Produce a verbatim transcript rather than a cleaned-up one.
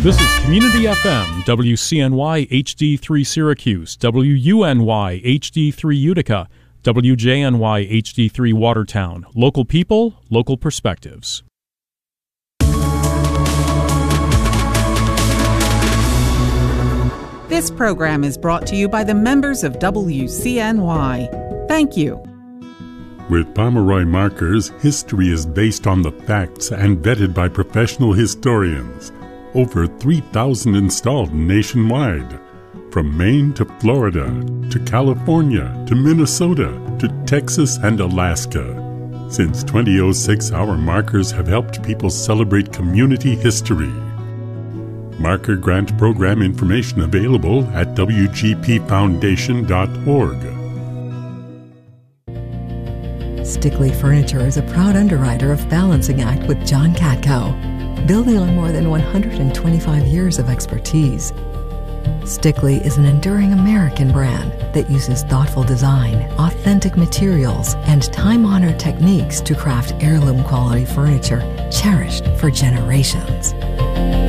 This is Community F M, W C N Y H D three Syracuse, W U N Y H D three Utica, W J N Y H D three Watertown. Local people, local perspectives. This program is brought to you by the members of W C N Y. Thank you. With Pomeroy Markers, history is based on the facts and vetted by professional historians. Over three thousand installed nationwide. From Maine to Florida, to California, to Minnesota, to Texas and Alaska. Since two thousand six, our markers have helped people celebrate community history. Marker Grant Program information available at w g p foundation dot org. Stickley Furniture is a proud underwriter of Balancing Act with John Katko, building on more than one hundred twenty-five years of expertise. Stickley is an enduring American brand that uses thoughtful design, authentic materials, and time-honored techniques to craft heirloom-quality furniture cherished for generations.